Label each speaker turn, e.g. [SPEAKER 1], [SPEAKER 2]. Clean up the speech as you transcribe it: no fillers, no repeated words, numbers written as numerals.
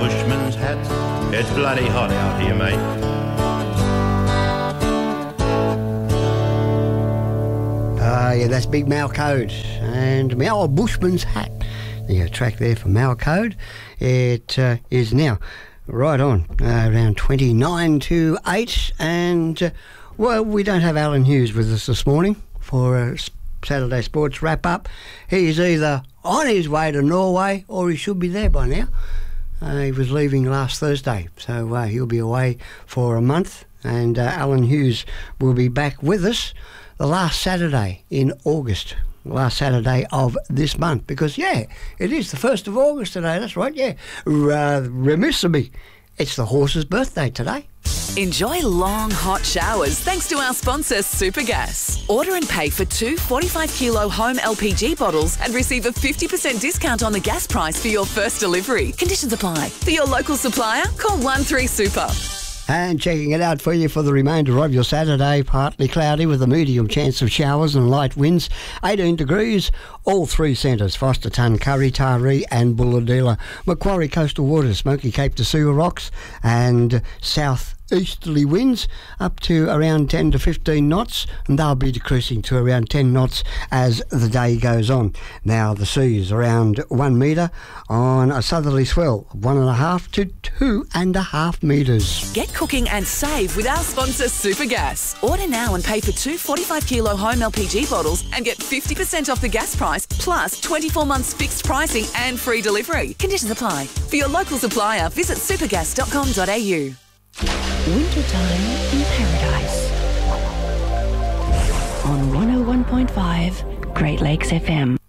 [SPEAKER 1] bushman's hat. It's bloody hot out here, mate.
[SPEAKER 2] Yeah, that's Big Mal Code and Mal Bushman's Hat. The track there for Mal Code. It is now right on around 29 to 8, and well, we don't have Alan Hughes with us this morning for a Saturday Sports wrap up. He's either on his way to Norway or he should be there by now. He was leaving last Thursday, so he'll be away for a month, and Alan Hughes will be back with us the last Saturday in August, last Saturday of this month, because, yeah, it is the 1st of August today, that's right, yeah. Remiss of me, it's the horse's birthday today.
[SPEAKER 3] Enjoy long, hot showers thanks to our sponsor, Supergas. Order and pay for 2 45-kilo home LPG bottles and receive a 50% discount on the gas price for your first delivery. Conditions apply. For your local supplier, call 13Super.
[SPEAKER 2] And checking it out for you for the remainder of your Saturday, partly cloudy with a medium chance of showers and light winds. 18 degrees, all three centres, Fosterton, Curry, Taree and Bulladilla. Macquarie Coastal Waters, Smoky Cape to Sewer Rocks and south easterly winds up to around 10 to 15 knots, and they'll be decreasing to around 10 knots as the day goes on. Now the sea is around 1 metre on a southerly swell of 1.5 to 2.5 metres.
[SPEAKER 3] Get cooking and save with our sponsor, Supergas. Order now and pay for 2 45-kilo home LPG bottles and get 50% off the gas price, plus 24 months fixed pricing and free delivery. Conditions apply. For your local supplier, visit supergas.com.au.
[SPEAKER 4] Wintertime in Paradise on 101.5 Great Lakes FM.